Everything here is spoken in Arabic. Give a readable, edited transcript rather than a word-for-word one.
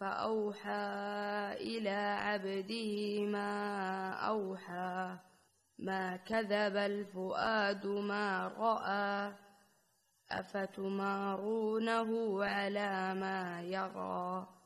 فأوحى إلى عبده ما أوحى ما كذب الفؤاد ما رأى أفتمارونه على ما يرى